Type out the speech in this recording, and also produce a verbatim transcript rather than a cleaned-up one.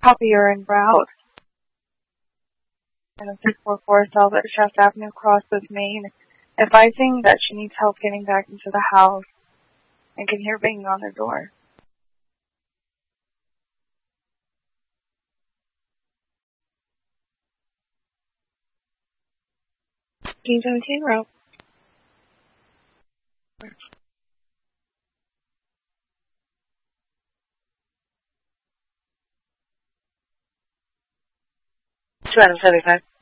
Copy you're en route. And six four four South Shaft Avenue, Crosses, Maine, advising that she needs help getting back into the house and can hear banging on the door. fifteen seventeen route. two seventy-five.